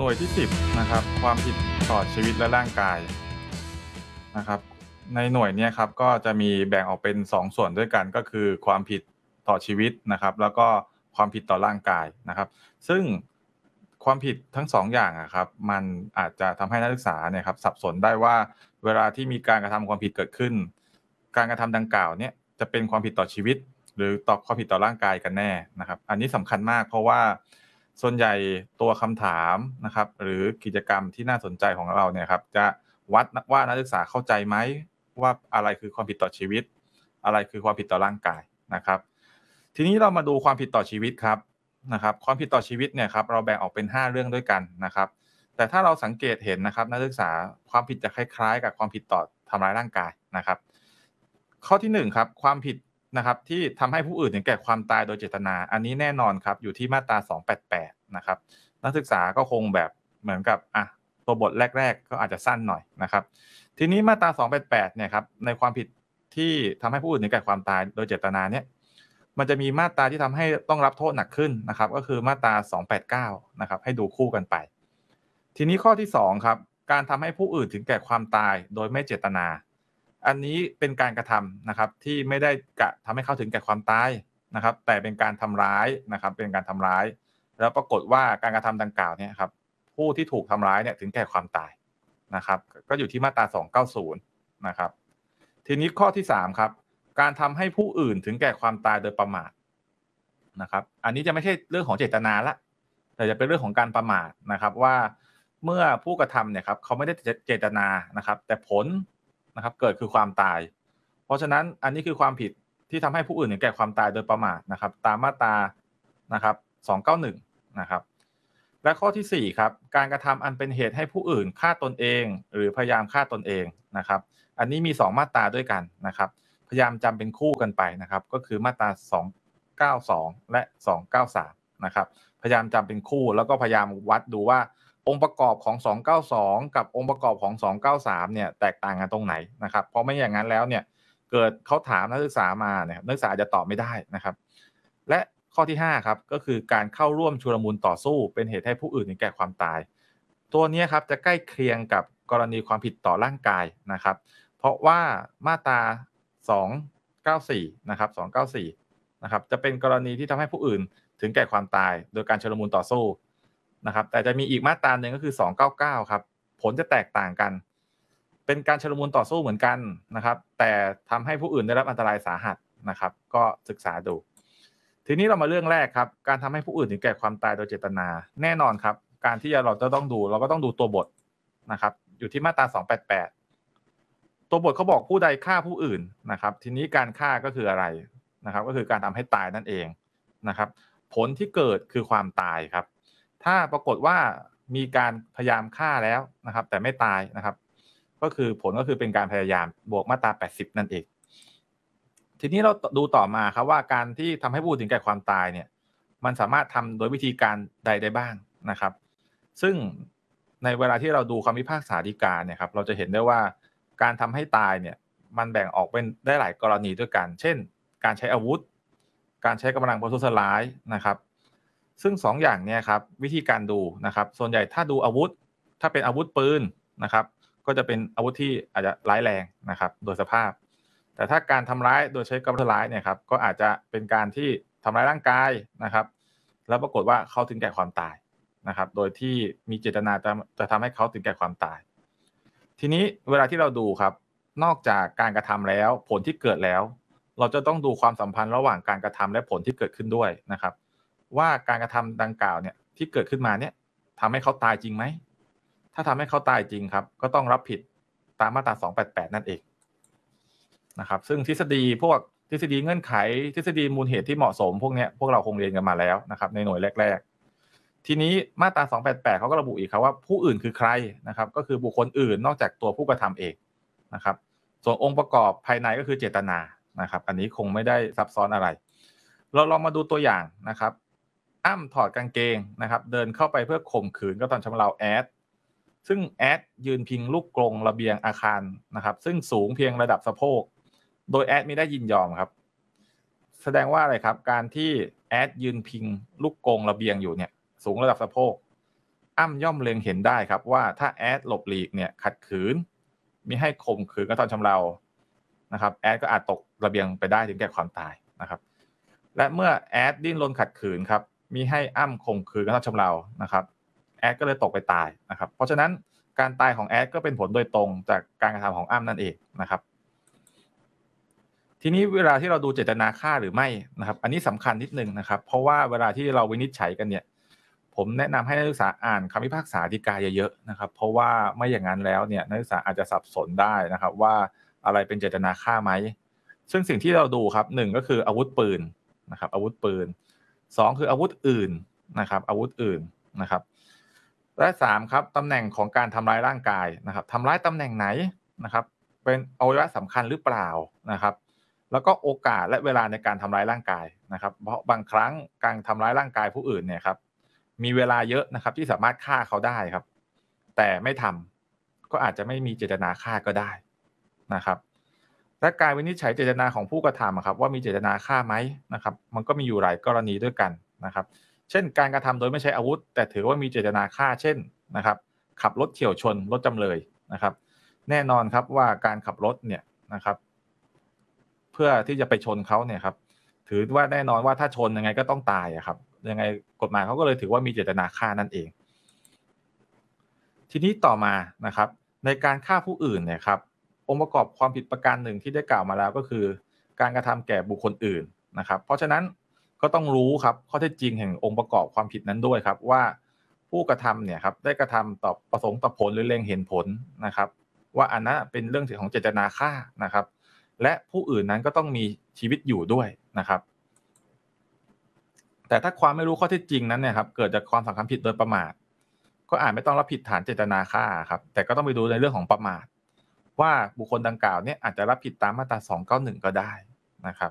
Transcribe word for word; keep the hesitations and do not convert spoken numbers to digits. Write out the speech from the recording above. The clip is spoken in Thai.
หน่วยที่สิบนะครับความผิดต่อชีวิตและร่างกายนะครับในหน่วยเนี้ยครับก็จะมีแบ่งออกเป็นสองส่วนด้วยกันก็คือความผิดต่อชีวิตนะครับแล้วก็ความผิดต่อร่างกายนะครับซึ่งความผิดทั้งสองอย่างอะครับมันอาจจะทำให้นักศึกษาเนี่ยครับสับสนได้ว่าเวลาที่มีการกระทำความผิดเกิดขึ้นการกระทำดังกล่าวเนี่ยจะเป็นความผิดต่อชีวิตหรือต่อความผิดต่อร่างกายกันแน่นะครับอันนี้สำคัญมากเพราะว่า ส่วนใหญ่ตัวคำถามนะครับหรือกิจกรรมที่น่าสนใจของเราเนี่ยครับจะวัดว่านักศึกษาเข้าใจไหมว่าอะไรคือความผิดต่อชีวิตอะไรคือความผิดต่อร่างกายนะครับทีนี้เรามาดูความผิดต่อชีวิตครับนะครับความผิดต่อชีวิตเนี่ยครับเราแบ่งออกเป็นห้าเรื่องด้วยกันนะครับแต่ถ้าเราสังเกตเห็นนะครับนักศึกษาความผิดจะคล้ายๆกับความผิดต่อทำร้ายร่างกายนะครับข้อที่หนึ่งครับความผิด นะครับที่ทำให้ผู้อื่นถึงแก่ความตายโดยเจตนาอันนี้แน่นอนครับอยู่ที่มาตราสองร้อยแปดสิบแปดนะครับนักศึกษาก็คงแบบเหมือนกับอ่ะตัวบทแรกๆก็อาจจะสั้นหน่อยนะครับทีนี้มาตราสองร้อยแปดสิบแปดเนี่ยครับในความผิดที่ทำให้ผู้อื่นถึงแก่ความตายโดยเจตนาเนี่ยมันจะมีมาตราที่ทำให้ต้องรับโทษหนักขึ้นนะครับก็คือมาตราสองร้อยแปดสิบเก้านะครับให้ดูคู่กันไปทีนี้ข้อที่สองครับการทำให้ผู้อื่นถึงแก่ความตายโดยไม่เจตนา อันนี้เป็นการกระทำนะครับที่ไม่ได้กะทำให้เขาถึงแก่ความตายนะครับแต่เป็นการทำร้ายนะครับเป็นการทำร้ายแล้วปรากฏว่าการกระทำดังกล่าวเนี่ยครับผู้ที่ถูกทำร้ายเนี่ยถึงแก่ความตายนะครับก็อยู่ที่มาตราสองร้อยเก้าสิบนะครับทีนี้ข้อที่สามครับการทำให้ผู้อื่นถึงแก่ความตายโดยประมาทนะครับอันนี้จะไม่ใช่เรื่องของเจตนาละแต่จะเป็นเรื่องของการประมาทนะครับว่าเมื่อผู้กระทำเนี่ยครับเขาไม่ได้เจตนานะครับแต่ผล นะครับเกิดคือความตายเพราะฉะนั้นอันนี้คือความผิดที่ทำให้ผู้อื่นถึงแก่ความตายโดยประมาทนะครับตามมาตรานะครับสองร้อยเก้าสิบเอ็ดนะครับและข้อที่สี่ครับการกระทำอันเป็นเหตุให้ผู้อื่นฆ่าตนเองหรือพยายามฆ่าตนเองนะครับอันนี้มีสองมาตราด้วยกันนะครับพยายามจำเป็นคู่กันไปนะครับก็คือมาตราสองร้อยเก้าสิบสองและสองร้อยเก้าสิบสามนะครับพยายามจำเป็นคู่แล้วก็พยายามวัดดูว่า องค์ประกอบของสองร้อยเก้าสิบสองกับองค์ประกอบของสองร้อยเก้าสิบสามเนี่ยแตกต่างกันตรงไหนนะครับเพราะไม่อย่างนั้นแล้วเนี่ยเกิดเขาถามนักศึกษามาเนี่ยนักศึกษาอาจจะตอบไม่ได้นะครับและข้อที่ห้าครับก็คือการเข้าร่วมชุลมุนต่อสู้เป็นเหตุให้ผู้อื่นถึงแก่ความตายตัวนี้ครับจะใกล้เคียงกับกรณีความผิดต่อร่างกายนะครับเพราะว่ามาตราสองร้อยเก้าสิบสี่นะครับสองร้อยเก้าสิบสี่นะครับจะเป็นกรณีที่ทำให้ผู้อื่นถึงแก่ความตายโดยการชุลมุนต่อสู้ นะครับแต่จะมีอีกมาตราหนึ่งก็คือสองร้อยเก้าสิบเก้าครับผลจะแตกต่างกันเป็นการชุลมุนต่อสู้เหมือนกันนะครับแต่ทำให้ผู้อื่นได้รับอันตรายสาหัสนะครับก็ศึกษาดูทีนี้เรามาเรื่องแรกครับการทำให้ผู้อื่นถึงแก่ความตายโดยเจตนาแน่นอนครับการที่เราจะต้องดูเราก็ต้องดูตัวบทนะครับอยู่ที่มาตราสองร้อยแปดสิบแปดตัวบทเขาบอกผู้ใดฆ่าผู้อื่นนะครับทีนี้การฆ่าก็คืออะไรนะครับก็คือการทำให้ตายนั่นเองนะครับผลที่เกิดคือความตายครับ ถ้าปรากฏว่ามีการพยายามฆ่าแล้วนะครับแต่ไม่ตายนะครับก็คือผลก็คือเป็นการพยายามบวกมาตราแปดสิบนั่นเองทีนี้เราดูต่อมาครับว่าการที่ทำให้ผู้ถึงแก่ความตายเนี่ยมันสามารถทำโดยวิธีการใดได้บ้างนะครับซึ่งในเวลาที่เราดูคำพิพากษาฎีกาเนี่ยครับเราจะเห็นได้ว่าการทำให้ตายเนี่ยมันแบ่งออกเป็นได้หลายกรณีด้วยกันเช่นการใช้อาวุธการใช้กำลังประทุษร้ายนะครับ ซึ่งสองอย่างเนี่ยครับวิธีการดูนะครับส่วนใหญ่ถ้าดูอาวุธถ้าเป็นอาวุธปืนนะครับก็จะเป็นอาวุธที่อาจจะร้ายแรงนะครับโดยสภาพแต่ถ้าการทำร้ายโดยใช้กำลังร้ายเนี่ยครับก็อาจจะเป็นการที่ทำร้ายร่างกายนะครับแล้วปรากฏว่าเขาถึงแก่ความตายนะครับโดยที่มีเจตนาจะจะทำให้เขาถึงแก่ความตายทีนี้เวลาที่เราดูครับนอกจากการกระทำแล้วผลที่เกิดแล้วเราจะต้องดูความสัมพันธ์ระหว่างการกระทำและผลที่เกิดขึ้นด้วยนะครับ ว่าการกระทำดังกล่าวเนี่ยที่เกิดขึ้นมาเนี่ยทำให้เขาตายจริงไหมถ้าทำให้เขาตายจริงครับก็ต้องรับผิดตามมาตราสองร้อยแปดสิบแปดนั่นเองนะครับซึ่งทฤษฎีพวกทฤษฎีเงื่อนไขทฤษฎีมูลเหตุที่เหมาะสมพวกนี้พวกเราคงเรียนกันมาแล้วนะครับในหน่วยแรกๆทีนี้มาตราสองร้อยแปดสิบแปดเขาก็ระบุอีกครับว่าผู้อื่นคือใครนะครับก็คือบุคคลอื่นนอกจากตัวผู้กระทำเองนะครับส่วนองค์ประกอบภายในก็คือเจตนานะครับอันนี้คงไม่ได้ซับซ้อนอะไรเราลองมาดูตัวอย่างนะครับอ้ำถอดกางเกงนะครับเดินเข้าไปเพื่อข่มขืนกระทำชำเราแอดซึ่งแอดยืนพิงลูกกรงระเบียงอาคารนะครับซึ่งสูงเพียงระดับสะโพกโดยแอดไม่ได้ยินยอมครับแสดงว่าอะไรครับการที่แอดยืนพิงลูกกรงระเบียงอยู่เนี่ยสูงระดับสะโพกอ้ำย่อมเล็งเห็นได้ครับว่าถ้าแอดหลบหลีกเนี่ยขัดขืนมิให้ข่มขืนกระทำชำเรานะครับแอดก็อาจตกระเบียงไปได้ถึงแก่ความตายนะครับและเมื่อแอดดิ้นรนขัดขืนครับมิให้อ้ำข่มขืนกระทำชำเรานะครับแอดก็เลยตกไปตายนะครับเพราะฉะนั้นการตายของแอดก็เป็นผลโดยตรงจากการกระทำของอ้ำนั่นเองนะครับทีนี้เวลาที่เราดูเจตนาฆ่าหรือไม่นะครับอันนี้สำคัญนิดนึงนะครับเพราะว่าเวลาที่เราวินิจฉัยกันเนี่ยผมแนะนำให้นักศึกษาอ่านคำพิพากษาฎีกาเยอะๆนะครับเพราะว่าไม่อย่างนั้นแล้วเนี่ยนักศึกษาอาจจะสับสนได้นะครับว่าอะไรเป็นเจตนาฆ่าไหมซึ่งสิ่งที่เราดูครับหนึ่งก็คืออาวุธปืนนะครับอาวุธปืนสองคืออาวุธอื่นนะครับอาวุธอื่นนะครับและสามครับตำแหน่งของการทำร้ายร่างกายนะครับทำร้ายตำแหน่งไหนนะครับเป็นอวัยวะสำคัญหรือเปล่านะครับแล้วก็โอกาสและเวลาในการทำร้ายร่างกายนะครับเพราะบางครั้งการทำร้ายร่างกายผู้อื่นเนี่ยครับมีเวลาเยอะนะครับที่สามารถฆ่าเขาได้ครับแต่ไม่ทำก็อาจจะไม่มีเจตนาฆ่าก็ได้นะครับและการวินิจฉัยเจตนาของผู้กระทำอะครับว่ามีเจตนาฆ่าไหมนะครับมันก็มีอยู่หลายกรณีด้วยกันนะครับเช่นการกระทำโดยไม่ใช้อาวุธแต่ถือว่ามีเจตนาฆ่าเช่นนะครับขับรถเฉี่ยวชนรถจำเลยนะครับแน่นอนครับว่าการขับรถเนี่ยนะครับเพื่อที่จะไปชนเขาเนี่ยครับถือว่าแน่นอนว่าถ้าชนยังไงก็ต้องตายอะครับยังไงกฎหมายเขาก็เลยถือว่ามีเจตนาฆ่านั่นเองทีนี้ต่อมานะครับในการฆ่าผู้อื่นเนี่ยครับองค์ประกอบความผิดประการหนึ่งที่ได้กล่าวมาแล้วก็คือการกระทำแก่บุคคลอื่นนะครับเพราะฉะนั้นก็ต้องรู้ครับข้อเท็จจริงแห่งองค์ประกอบความผิดนั้นด้วยครับว่าผู้กระทำเนี่ยครับได้กระทำต่อประสงค์ต่อผลหรือเล็งเห็นผลนะครับว่าอันนั้นเป็นเรื่องของเจตนาฆ่านะครับและผู้อื่นนั้นก็ต้องมีชีวิตอยู่ด้วยนะครับแต่ถ้าความไม่รู้ข้อเท็จจริงนั้นเนี่ยครับเกิดจากความสังคมผิดโดยประมาทก็อาจไม่ต้องรับผิดฐานเจตนาฆ่าครับแต่ก็ต้องไปดูในเรื่องของประมาทว่าบุคคลดังกล่าวเนี่ยอาจจะรับผิดตามมาตราสองเก้าหนึ่งก็ได้นะครับ